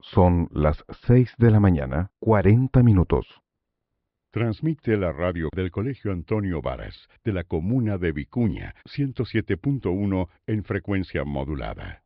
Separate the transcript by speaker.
Speaker 1: Son las 6 de la mañana, 40 minutos.
Speaker 2: Transmite la radio del Colegio Antonio Varas, de la comuna de Vicuña, 107.1 en frecuencia modulada.